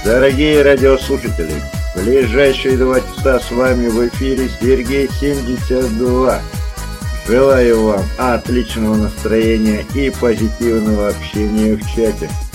Дорогие радиослушатели, в ближайшие 2 часа с вами в эфире Сергей 72. Желаю вам отличного настроения и позитивного общения в чате.